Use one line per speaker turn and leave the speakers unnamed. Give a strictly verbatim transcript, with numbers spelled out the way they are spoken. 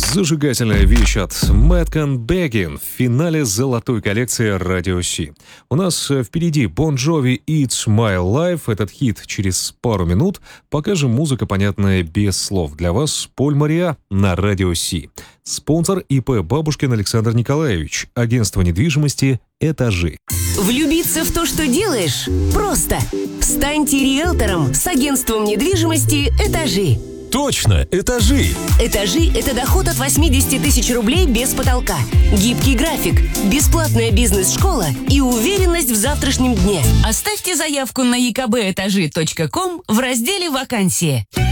Зажигательная вещь от Madcon Beggin в финале золотой коллекции Radio C. У нас впереди Bon Jovi It's My Life. Этот хит через пару минут. Пока же музыка, понятная без слов. Для вас Поль Мариа на Radio C. Спонсор ИП Бабушкин Александр Николаевич. Агентство недвижимости «Этажи».
Влюбиться в то, что делаешь, просто. Станьте риэлтором с агентством недвижимости «Этажи».
Точно, «Этажи».
«Этажи» — это доход от восемьдесят тысяч рублей без потолка, гибкий график, бесплатная бизнес-школа и уверенность в завтрашнем дне. Оставьте заявку на и ка бэ этажи точка ком в разделе «Вакансии».